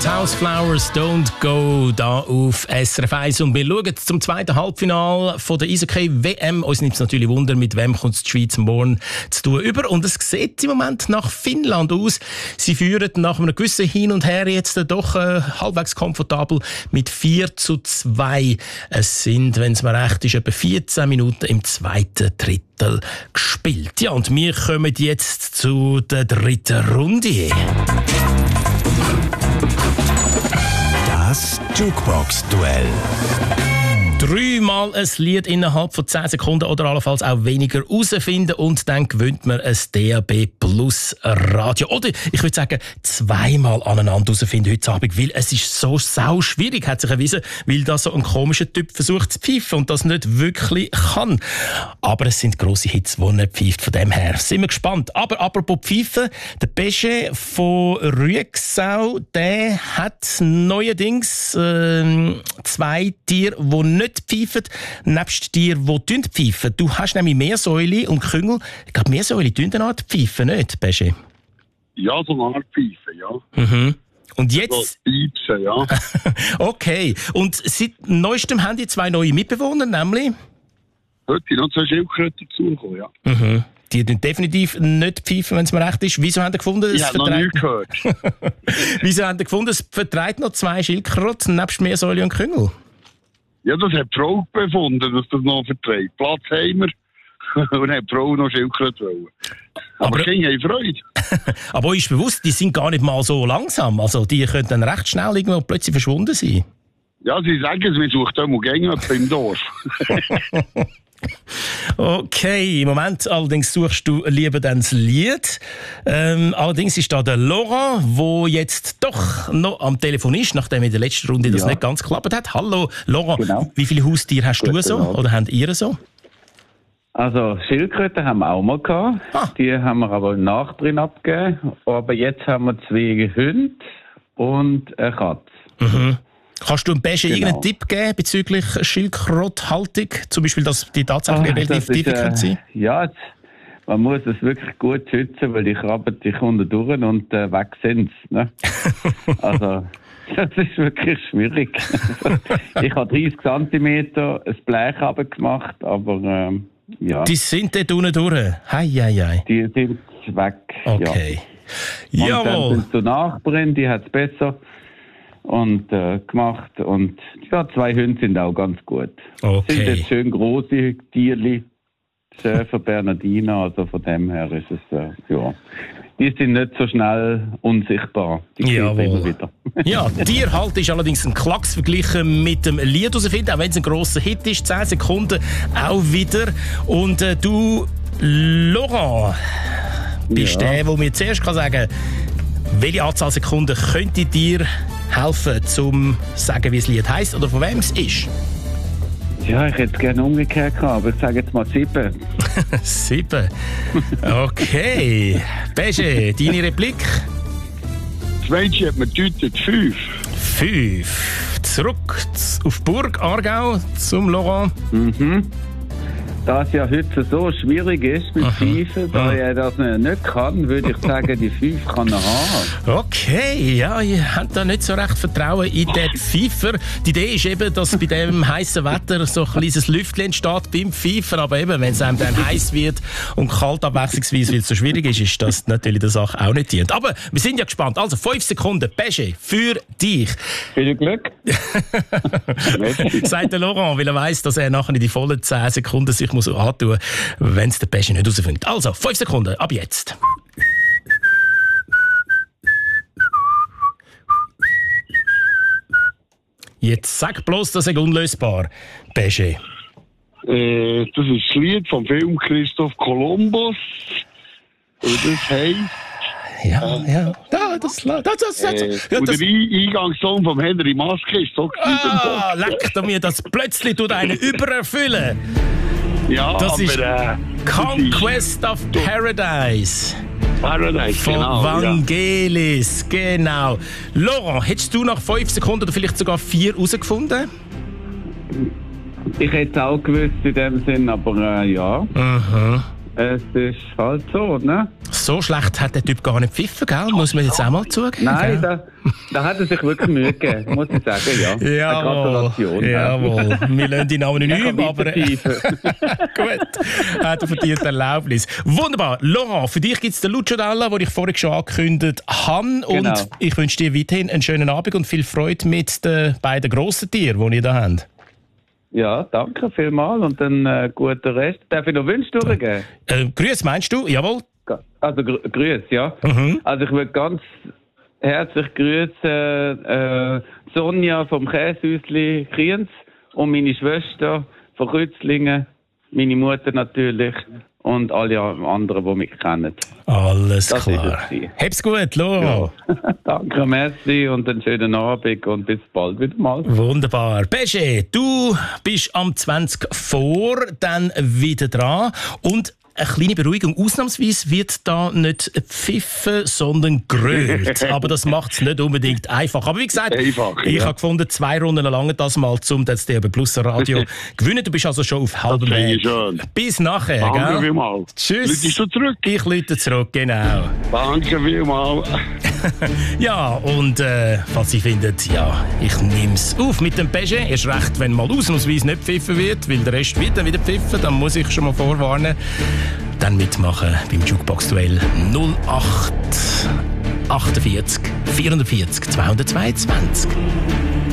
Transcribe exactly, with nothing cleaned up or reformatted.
House Flowers, Don't Go, da auf S R F eins. Und wir schauen zum zweiten Halbfinale von der Eishockey-W M. Uns nimmt es natürlich Wunder, mit wem kommt die Schweiz morgen zu tun über. Und es sieht im Moment nach Finnland aus. Sie führen nach einem gewissen Hin und Her jetzt doch äh, halbwegs komfortabel mit vier zu zwei. Es sind, wenn es mir recht ist, etwa vierzehn Minuten im zweiten Drittel gespielt. Ja, und wir kommen jetzt zu der dritten Runde. Das Jukebox-Duell. Dreimal ein Lied innerhalb von zehn Sekunden oder allenfalls auch weniger herausfinden und dann gewinnt man ein D A B Plus Radio. Oder ich würde sagen, zweimal aneinander herausfinden heute Abend, weil es ist so sau schwierig, hat sich erwiesen, weil da so ein komischer Typ versucht zu pfeifen und das nicht wirklich kann. Aber es sind grosse Hits, die er nicht pfeift. Von dem her sind wir gespannt. Aber apropos Pfeifen, der Pesche von Rüegsau, der hat neuerdings äh, zwei Tiere, die nicht pfeifen, nebst dir, die pfeifen. Du hast nämlich Meersäule und Küngel. Ich glaube, Meersäule tun eine Art pfeifen, nicht, Pesche? Ja, so eine Art pfeifen, ja. Mhm. Und jetzt... So piepsen, ja. Okay. Und seit neuestem haben die zwei neue Mitbewohner, nämlich... Heute sind noch zwei Schildkröten dazugekommen, ja. Mhm. Die tun definitiv nicht pfeifen, wenn es mir recht ist. Wieso haben die gefunden, es ich habe noch nie gehört. Wieso haben die gefunden, es vertreibt noch zwei Schildkröten nebst Meersäule und Küngel? Ja, das hat die Frau befunden, dass das noch verträgt. Platz haben wir und hat die Frau noch Schildkröte wollen. Aber, Aber die Kinder haben Freude. Aber euch ist bewusst, die sind gar nicht mal so langsam. Also die können dann recht schnell irgendwo plötzlich verschwunden sein. Ja, sie sagen es, wir suchen immer Gänge im Dorf. Okay, im Moment allerdings suchst du lieber dann das Lied. Ähm, allerdings ist da der Laurent, der jetzt doch noch am Telefon ist, nachdem in der letzten Runde das ja. nicht ganz geklappt hat. Hallo Laurent, genau. Wie viele Haustiere hast Gut, du so? Genau. Oder habt ihr so? Also Schildkröten haben wir auch mal gehabt. Ah. Die haben wir aber nach drin abgegeben. Aber jetzt haben wir zwei Hunde und eine Katze. Mhm. Kannst du einem Pesche genau. irgendeinen Tipp geben bezüglich Schildkrötenhaltung? Zum Beispiel, dass die tatsächlich ah, relativ diffizil sind? Äh, ja, man muss es wirklich gut schützen, weil die krabben dich unten durch und äh, weg sind sie. Ne? Also, das ist wirklich schwierig. Ich habe dreißig Zentimeter ein Blech runtergemacht, aber ähm, ja. Die sind dort unten durch? Hei, hei, hei. Die sind weg, okay. Ja. Und dann sind so Nachbarn, die hat es besser und äh, gemacht und ja, zwei Hunde sind auch ganz gut. Okay. Sind jetzt schön große Tierli, Schäfer, Bernardiner, also von dem her ist es äh, ja. Die sind nicht so schnell unsichtbar. Die Jawohl. Immer wieder. Ja, Tierhalt ist allerdings ein Klacks verglichen mit dem Lied herausfinden, auch wenn es ein grosser Hit ist, zehn Sekunden auch wieder. Und äh, du, Laurent, bist ja. der, der mir zuerst kann sagen kann, welche Anzahl Sekunden könnte dir helfen, um zu sagen, wie das Lied heisst oder von wem es ist? Ja, ich hätte es gerne umgekehrt gehabt, aber ich sage jetzt mal sieben. Sieben? Okay. Pesche, deine Replik? Das Mädchen hat mir gedeutet fünf. Fünf. Zurück auf Burg Aargau zum Laurent. Mhm. Da es ja heute so schwierig ist mit Pfeifen, da er das nicht kann, würde ich sagen, die fünf kann er haben. Okay, ja, ihr habt da nicht so recht Vertrauen in den Pfeifer. Die Idee ist eben, dass bei dem heißen Wetter so ein kleines Lüftchen entsteht beim Pfeifer, aber eben, wenn es einem dann heiß wird und kalt abwechslungsweise, weil es so schwierig ist, ist das natürlich der Sache auch nicht dient. Aber wir sind ja gespannt. Also fünf Sekunden, Pesche, für dich. Viel Glück. Sagt der Laurent, weil er weiss, dass er nachher in die vollen zehn Sekunden sich muss antun, wenn es der Pesche nicht herausfindet. Also, fünf Sekunden, ab jetzt. Jetzt sag bloß, das ist unlösbar, Pesche. Äh, das ist das Lied vom Film Christoph Kolumbus. Und das heisst... Ja, ja, da, das, das, das, das, äh, ja, und das. der Eingangssong von Henry Maske ist so Ah, leckt mir, das plötzlich tut einen übererfüllen. Ja, das aber, ist äh, Conquest das of Paradise. Paradise, von genau. Vangelis, ja. Genau. Laurent, hättest du nach fünf Sekunden oder vielleicht sogar vier herausgefunden? Ich hätte es auch gewusst in dem Sinn, aber äh, ja. Mhm. Es ist halt so, ne? so schlecht hat der Typ gar nicht pfiffen, gell? Muss man jetzt auch mal zugeben. Nein, da, da hat er sich wirklich Mühe gegeben, muss ich sagen, ja. Jawohl, Gratulation. jawohl. Wir lassen ihn anonym, aber... Gut, hat er verdient Erlaubnis. Wunderbar. Laurent, für dich gibt es den Lucio Dalla, den ich vorhin schon angekündigt habe. Und genau. Ich wünsche dir weiterhin einen schönen Abend und viel Freude mit den beiden grossen Tieren, die ihr da habt. Ja, danke vielmals und einen äh, guten Rest. Darf ich noch Wünsche durchgeben? Äh, Grüß, meinst du? Jawohl. Also gr Grüß, ja. Mhm. Also ich würde ganz herzlich grüßen äh, Sonja vom Käsehäusli Kriens und meine Schwester von Rützlingen, meine Mutter natürlich und alle anderen, die mich kennen. Alles Das klar. Hab's gut, Laurent. Ja. Danke, merci und einen schönen Abend und bis bald wieder mal. Wunderbar. Pesche, du bist am zwanzig vor, dann wieder dran und eine kleine Beruhigung. Ausnahmsweise wird da nicht pfiffen, sondern grölt. Aber das macht es nicht unbedingt einfach. Aber wie gesagt, einfach, ich ja. habe gefunden, zwei Runden lange das mal, um das D A B Plus Radio gewinnen. Du bist also schon auf halbem Das finde Weg. ich schön. Bis nachher, Danke gell? vielmals. Tschüss. Lütest du zurück? Ich lüte zurück, genau. Danke vielmals. Ja, und äh, falls Sie finden, ja, ich nehme es auf mit dem Pesche. Erst recht, wenn mal ausnahmsweise nicht pfiffen wird, weil der Rest wird dann wieder pfiffen, dann muss ich schon mal vorwarnen. Dann mitmachen beim Jukebox-Duell null acht achtundvierzig vierundvierzig zweihundertzweiundzwanzig.